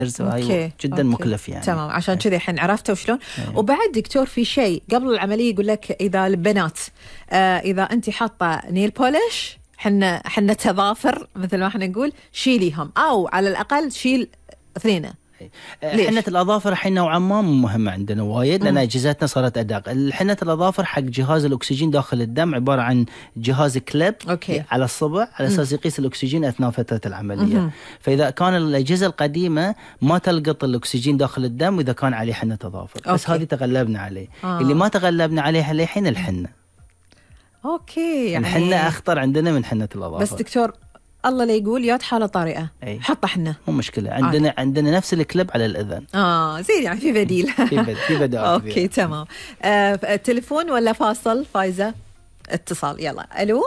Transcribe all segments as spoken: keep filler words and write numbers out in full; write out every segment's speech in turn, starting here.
أوكي. جدا أوكي. مكلف يعني. تمام، عشان كذا الحين عرفته وشلون. أيه. وبعد دكتور في شيء قبل العملية يقول لك إذا البنات آه إذا أنت حاطة نيل بولش حنا حنا تظافر مثل ما احنا نقول شيليهم، أو على الأقل شيل اثنين. حنة الأظافر الحين نوعا ما مهمة عندنا وايد، لأن أجهزتنا صارت أدق. حنة الأظافر حق جهاز الأكسجين داخل الدم عبارة عن جهاز كليب أوكي. على الصبع على أساس يقيس الأكسجين أثناء فترة العملية. مم. فإذا كان الأجهزة القديمة ما تلقط الأكسجين داخل الدم وإذا كان عليه حنة أظافر، بس هذه تغلبنا عليه. آه. اللي ما تغلبنا عليه الحين الحنة. أوكي، يعني الحنة أخطر عندنا من حنة الأظافر. بس دكتور الله لا يقول يا حالة طارئة أي. حط حنة مو مشكلة، عندنا آه. عندنا نفس الكليب على الأذن. آه زين، يعني في بديل. في بديل في بديل. أوكي تمام. آه تليفون ولا فاصل فايزة؟ اتصال، يلا. ألو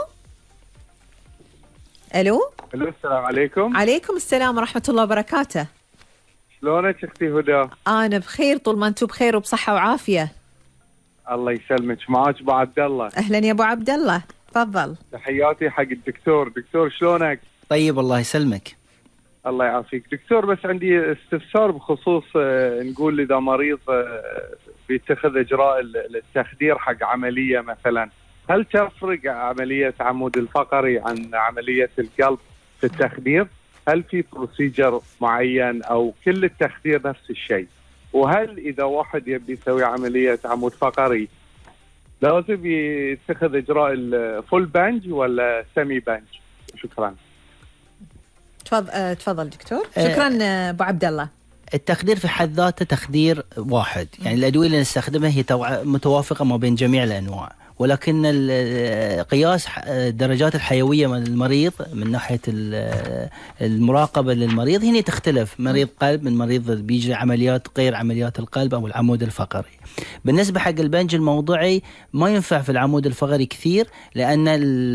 ألو ألو السلام عليكم. عليكم السلام ورحمة الله وبركاته. شلونك أختي هدى؟ أنا بخير طول ما أنتم بخير وبصحة وعافية. الله يسلمك. معاك أبو عبد الله. أهلا يا أبو عبد الله، تفضل. تحياتي حق الدكتور. دكتور شلونك؟ طيب الله يسلمك. الله يعافيك دكتور. بس عندي استفسار بخصوص نقول إذا مريض بيتخذ إجراء التخدير حق عملية مثلا، هل تفرق عملية عمود الفقري عن عملية القلب في التخدير؟ هل في بروسيجر معين أو كل التخدير نفس الشيء؟ وهل إذا واحد يبي يسوي عملية عمود فقري لازم يتخذ إجراء الفول بنج ولا سيمي بنج؟ شكرا. تفضل تفضل دكتور. شكرا أبو عبد الله. التخدير في حد ذاته تخدير واحد، يعني الأدوية اللي نستخدمها هي متوافقة ما بين جميع الأنواع، ولكن قياس درجات الحيوية من المريض من ناحية المراقبة للمريض هنا تختلف، مريض قلب من مريض بيجري عمليات غير عمليات القلب أو العمود الفقري. بالنسبة حق البنج الموضعي ما ينفع في العمود الفقري كثير، لأن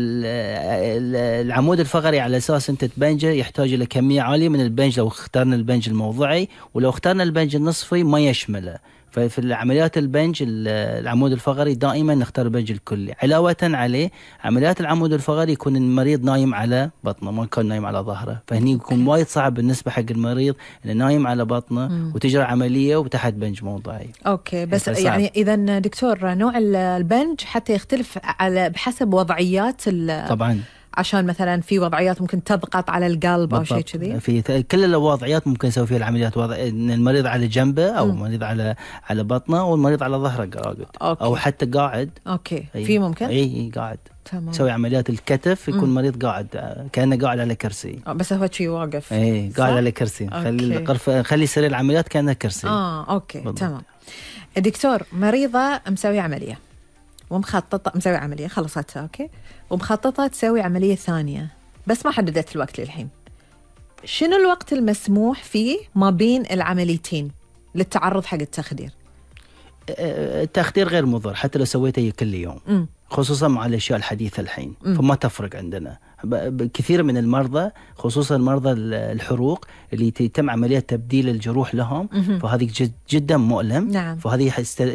العمود الفقري على أساس أنت تبنجه يحتاج إلى كمية عالية من البنج لو اخترنا البنج الموضعي، ولو اخترنا البنج النصفي ما يشمله. ففي العمليات البنج العمود الفقري دائما نختار البنج الكلي. علاوة عليه عمليات العمود الفقري يكون المريض نايم على بطنه، ما يكون نايم على ظهره، فهني يكون وايد صعب بالنسبة حق المريض انه نايم على بطنه مم. وتجرى عملية وتحت بنج موضعي. اوكي بس يعني اذا دكتور نوع البنج حتى يختلف على بحسب وضعيات طبعا، عشان مثلا في وضعيات ممكن تضغط على القلب او شيء كذي. في كل الوضعيات ممكن نسوي فيها العمليات، وضع ان المريض على جنبه او م. المريض على على بطنه والمريض على ظهره قاعد او حتى قاعد. اوكي في ممكن اي قاعد تمام. نسوي عمليات الكتف يكون المريض قاعد كانه قاعد على كرسي، بس هو شيء واقف. اي قاعد على كرسي. خلي الغرفه خلي سرير العمليات كانه كرسي. اه اوكي بالضبط. تمام. دكتور مريضه مسوي عمليه ومخططه مسوي عمليه خلصتها اوكي ومخططه تسوي عمليه ثانيه بس ما حددت الوقت للحين، شنو الوقت المسموح فيه ما بين العمليتين للتعرض حق التخدير؟ التخدير غير مضر حتى لو سويته كل يوم م. خصوصا مع الاشياء الحديثه الحين م. فما تفرق عندنا. كثير من المرضى خصوصا مرضى الحروق اللي يتم عملية تبديل الجروح لهم م. فهذه جد جدا مؤلم. نعم. فهذه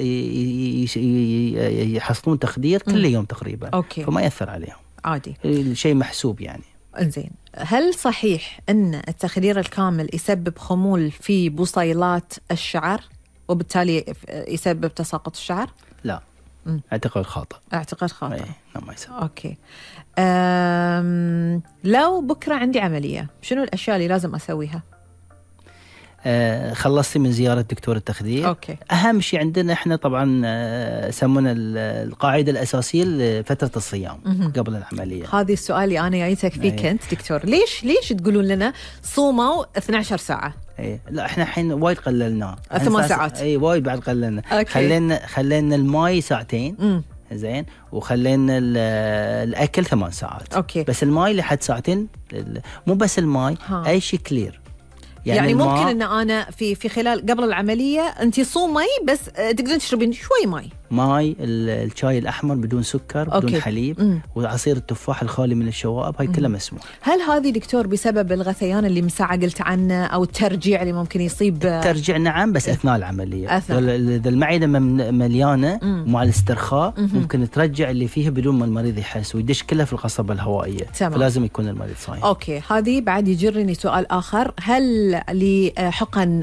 يحصلون تخدير م. كل يوم تقريبا. أوكي. فما يأثر عليهم عادي، الشيء محسوب يعني. انزين، هل صحيح ان التخدير الكامل يسبب خمول في بصيلات الشعر وبالتالي يسبب تساقط الشعر؟ لا م. اعتقاد خاطئ. اعتقاد خاطئ. لا ما يسبب. اوكي. أم... لو بكره عندي عمليه شنو الاشياء اللي لازم اسويها؟ آه خلصتي من زيارة دكتور التخدير. أوكي. أهم شيء عندنا إحنا طبعا آه سمونا القاعدة الأساسية لفترة الصيام م- قبل العملية. هذه السؤال اللي أنا جايتك فيه كنت دكتور، ليش ليش تقولون لنا صوموا اثنتي عشرة ساعة؟ ايه لا احنا الحين وايد قللناه ثمان ساعات. اي وايد بعد قللنا. خلينا خلينا الماي ساعتين م. زين وخلينا الأكل ثمان ساعات. أوكي. بس الماي لحد ساعتين، مو بس الماي ها. أي شيء كلير. يعني, يعني ممكن ان انا في في خلال قبل العمليه انت صومي بس تقدرين تشربين شوي ماي. ماي الشاي الأحمر بدون سكر بدون أوكي. حليب مم. وعصير التفاح الخالي من الشوائب، هاي كلها مسموح. هل هذه دكتور بسبب الغثيان اللي مساعة قلت عنه أو الترجيع اللي ممكن يصيب؟ ترجع نعم، بس أثناء العملية. أثناء. إذا المعدة مليانة مم. مع الاسترخاء مم. ممكن ترجع اللي فيها بدون ما المريض يحس ويدش كلها في القصبة الهوائية. تمام. فلازم يكون المريض صايم. أوكي، هذه بعد يجرني سؤال آخر، هل لحقن